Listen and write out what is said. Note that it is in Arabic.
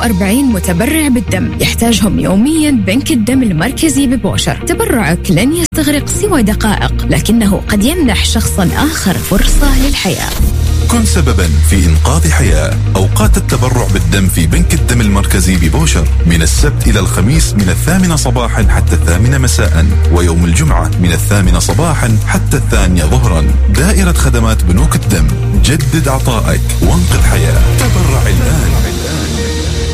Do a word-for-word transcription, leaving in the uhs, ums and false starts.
وأربعين متبرع بالدم يحتاجهم يوميا بنك الدم المركزي ببوشر. تبرعك لن يستغرق سوى دقائق، لكنه قد يمنح شخصا آخر فرصة للحياة. كن سببا في إنقاذ حياة. أوقات التبرع بالدم في بنك الدم المركزي ببوشر من السبت إلى الخميس من الثامنة صباحا حتى الثامنة مساء، ويوم الجمعة من الثامنة صباحا حتى الثانية ظهرا. دائرة خدمات بنوك الدم، جدد عطائك وانقذ حياة. تبرع الآن.